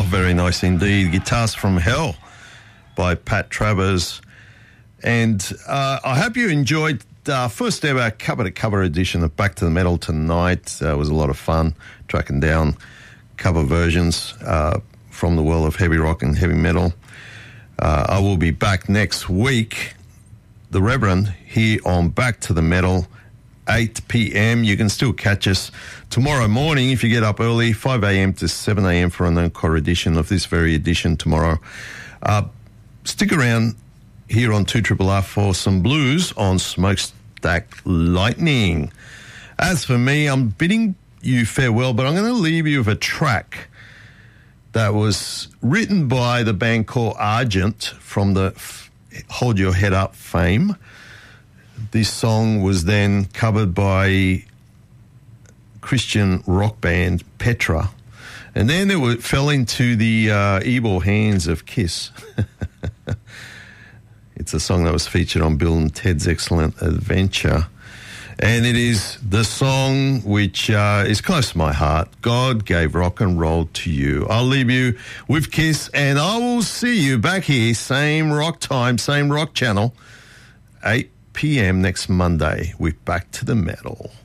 very nice indeed. Guitars from Hell by Pat Travers. And I hope you enjoyed the first ever cover-to-cover edition of Back to the Metal tonight. It was a lot of fun tracking down cover versions from the world of heavy rock and heavy metal. I will be back next week, the Reverend, here on Back to the Metal, 8 p.m. You can still catch us tomorrow morning if you get up early, 5 a.m. to 7 a.m. for an encore edition of this very edition tomorrow. Stick around here on 2RRR for some blues on Smokestack Lightning. As for me, I'm bidding you farewell, but I'm going to leave you with a track that was written by the band called Argent from the Hold Your Head Up fame. This song was then covered by Christian rock band Petra. And then it fell into the evil hands of Kiss. It's a song that was featured on Bill and Ted's Excellent Adventure. And it is the song which is close to my heart. God Gave Rock and Roll to You. I'll leave you with Kiss, and I will see you back here, same rock time, same rock channel, 8 p.m. next Monday with Back to the Metal.